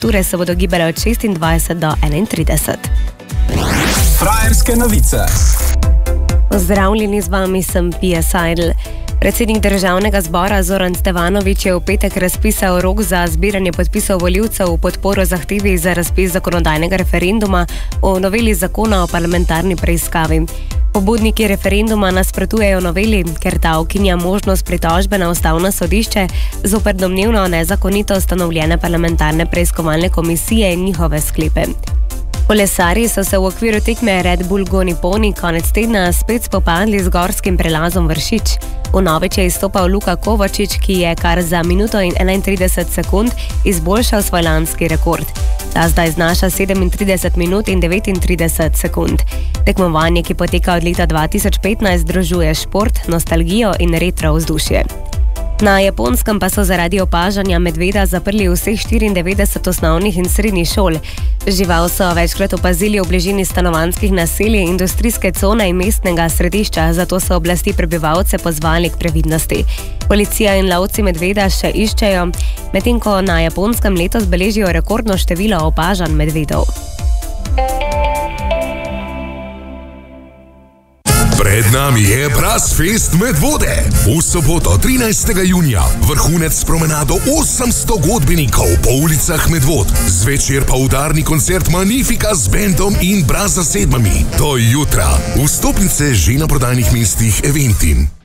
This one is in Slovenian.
temperature se bodo gibale od 26 do 31. Frajerske novice. Pozdravljeni, z vami sem Pia Seidel. Predsednik državnega zbora Zoran Stevanović je v petek razpisal rok za zbiranje podpisov volivcev v podporo zahtevi za razpis zakonodajnega referenduma o noveli zakona o parlamentarni preiskavi. Pobudniki referenduma nasprotujejo noveli, ker ta ukinja možnost pritožbe na ustavno sodišče zoper domnevno nezakonito ustanovljene parlamentarne preiskovalne komisije in njihove sklepe. Kolesarji so se v okviru tekme Red Bull Goni Poni konec tedna spet spopadli z gorskim prelazom Vršič. Vnovič je izstopal Luka Kovačič, ki je kar za minuto in 31 sekund izboljšal svoj lanski rekord. Ta zdaj znaša 37 minut in 39 sekund. Tekmovanje, ki poteka od leta 2015, združuje šport, nostalgijo in retro vzdušje. Na Japonskem pa so zaradi opažanja medveda zaprli vseh 94 osnovnih in srednjih šol. Žival so večkrat opazili v bližini stanovanjskih naselij, industrijske cone in mestnega središča, zato so oblasti prebivalce pozvali k previdnosti. Policija in lovci medveda še iščejo, medtem ko na Japonskem letos beležijo rekordno število opažanj medvedov. Pred nami je Brasfest Medvode. V soboto 13. junija vrhunec s promenado 800 godbenikov po ulicah Medvod. Zvečer pa udarni koncert Magnifica z bendom in Braz zasedbami. Do jutra. Vstopnice že na prodajnih mestih Eventim.